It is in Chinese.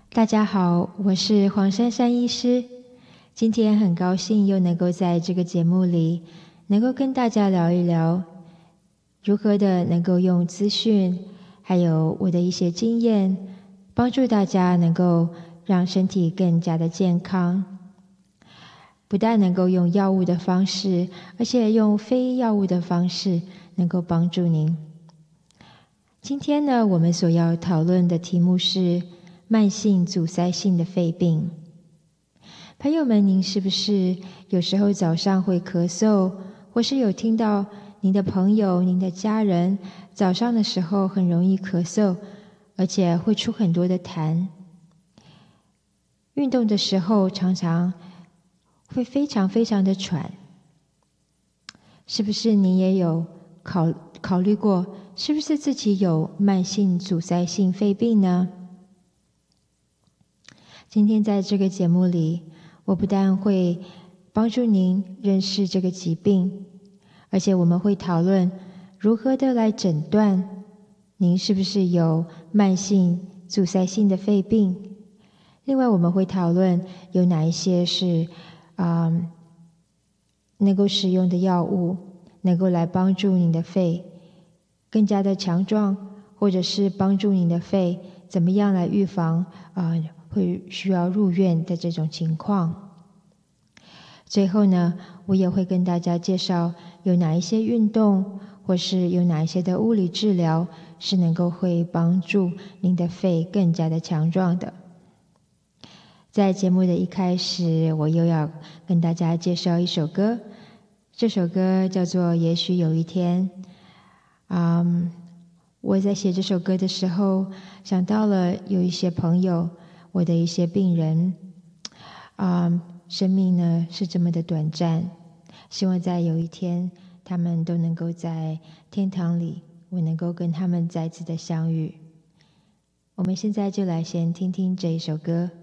大家好，我是黄珊珊医师。今天很高兴又能够在这个节目里，能够跟大家聊一聊，如何的能够用资讯，还有我的一些经验，帮助大家能够让身体更加的健康。不但能够用药物的方式，而且用非药物的方式，能够帮助您。今天呢，我们所要讨论的题目是慢性阻塞性的肺病。朋友们，您是不是有时候早上会咳嗽，或是有听到您的朋友、您的家人早上的时候很容易咳嗽，而且会出很多的痰？运动的时候常常会非常的喘。是不是您也有考虑过，是不是自己有慢性阻塞性肺病呢？今天在这个节目里，我不但会帮助您认识这个疾病，而且我们会讨论如何的来诊断您是不是有慢性阻塞性的肺病。另外我们会讨论有哪一些是能够使用的药物，能够来帮助您的肺更加的强壮，或者是帮助您的肺怎么样来预防会需要入院的这种情况。最后呢，我也会跟大家介绍有哪一些运动，或是有哪一些的物理治疗是能够会帮助您的肺更加的强壮的。在节目的一开始，我又要跟大家介绍一首歌，这首歌叫做《也许有一天》。我在写这首歌的时候，想到了有一些朋友，我的一些病人，生命呢是这么的短暂，希望在有一天，他们都能够在天堂里，我能够跟他们再次的相遇。我们现在就来先听听这一首歌。